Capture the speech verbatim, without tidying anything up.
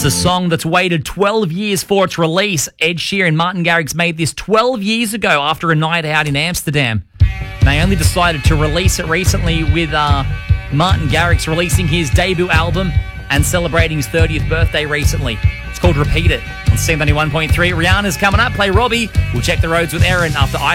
a song that's waited twelve years for its release. Ed Sheeran and Martin Garrix made this twelve years ago after a night out in Amsterdam. They only decided to release it recently with uh, Martin Garrix releasing his debut album and celebrating his thirtieth birthday recently. It's called Repeat It on C ninety-one point three. Rihanna's coming up. Play Robbie. We'll check the roads with Erin after I